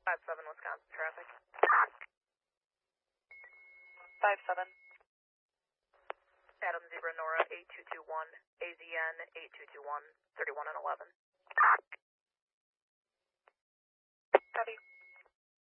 5-7 Wisconsin traffic. 5-7. Adam Zebra Nora 8221, AZN 8221, 31 and 11.